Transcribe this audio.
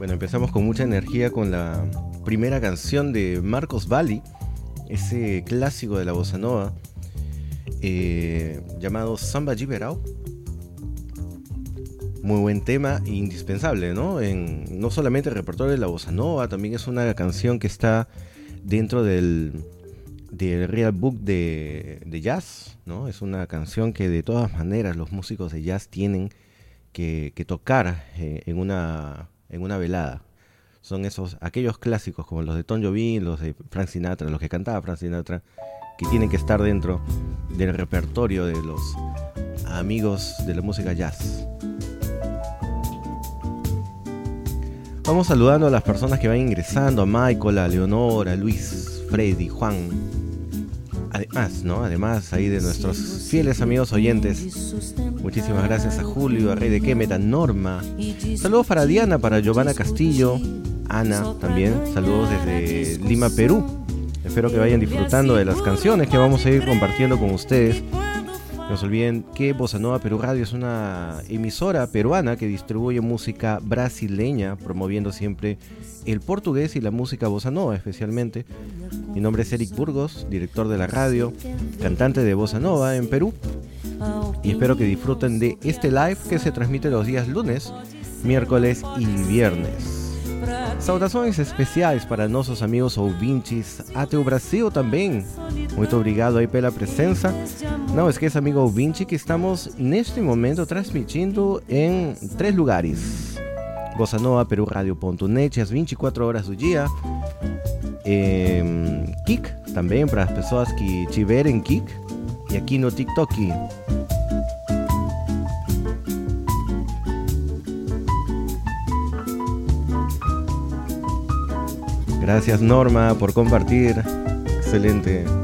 Bueno, empezamos con mucha energía con la primera canción de Marcos Valli, ese clásico de la bossa nova, llamado Samba Giberau. Muy buen tema, indispensable, ¿no? No solamente el repertorio de la bossa nova, también es una canción que está dentro del Real Book de jazz, ¿no? Es una canción que de todas maneras los músicos de jazz tienen que tocar en una velada. Son aquellos clásicos como los de Tom Jobim, los de Frank Sinatra, los que cantaba Frank Sinatra, que tienen que estar dentro del repertorio de los amigos de la música jazz. Vamos saludando a las personas que van ingresando, a Michael, a Leonora, a Luis, Freddy, Juan. Además ahí de nuestros fieles amigos oyentes. Muchísimas gracias a Julio, a Rey de Kemet, a Norma. Saludos para Diana, para Giovanna Castillo, Ana también. Saludos desde Lima, Perú. Espero que vayan disfrutando de las canciones que vamos a ir compartiendo con ustedes. No se olviden que Bossa Nova Perú Radio es una emisora peruana que distribuye música brasileña, promoviendo siempre el portugués y la música bossa nova especialmente. Mi nombre es Eric Burgos, director de la radio, cantante de bossa nova en Perú. Y espero que disfruten de este live que se transmite los días lunes, miércoles y viernes. Saudações especiais para nossos amigos ouvintes até o Brasil também. Muito obrigado aí pela presença. Não esqueça, amigo ouvinte, que estamos neste momento transmitindo em 3 lugares. Bossa Nova Peruradio.net às 24 horas do dia. Kik também para as pessoas que tiverem Kik. E aqui no TikTok. Gracias Norma por compartir. Excelente.